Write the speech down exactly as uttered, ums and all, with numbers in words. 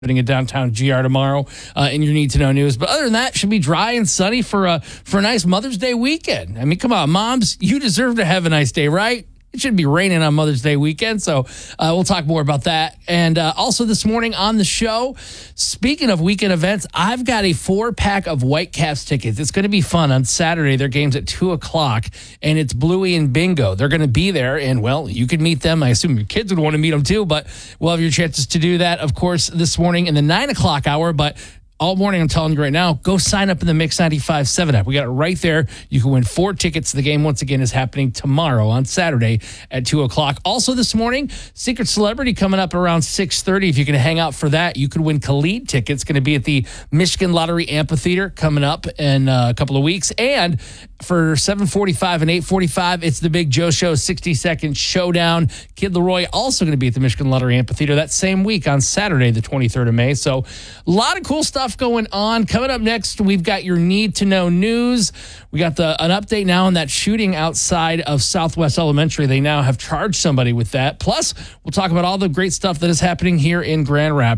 in downtown G R tomorrow uh, in your Need to Know News. But other than that, should be dry and sunny for a, for a nice Mother's Day weekend. I mean, come on, moms, you deserve to have a nice day, right? It should be raining on Mother's Day weekend, so uh, we'll talk more about that. And uh, also this morning on the show, speaking of weekend events, I've got a four-pack of Whitecaps tickets. It's going to be fun on Saturday. Their game's at two o'clock, and it's Bluey and Bingo. They're going to be there, and, well, you can meet them. I assume your kids would want to meet them, too, but we'll have your chances to do that, of course, this morning in the nine o'clock hour, but all morning, I'm telling you right now, go sign up in the Mix ninety-five seven app. We got it right there. You can win four tickets. The game, once again, is happening tomorrow on Saturday at two o'clock. Also this morning, Secret Celebrity coming up around six thirty. If you can hang out for that, you could win Khalid tickets. Going to be at the Michigan Lottery Amphitheater coming up in uh, a couple of weeks. And for seven forty-five and eight forty-five, it's the Big Joe Show sixty-second Showdown. Kid Leroy also going to be at the Michigan Lottery Amphitheater that same week on Saturday, the twenty-third of May. So a lot of cool stuff going on. Coming up next, we've got your Need to Know News. We got the an update now on that shooting outside of Southwest Elementary. They now have charged somebody with that. Plus, we'll talk about all the great stuff that is happening here in Grand Rapids.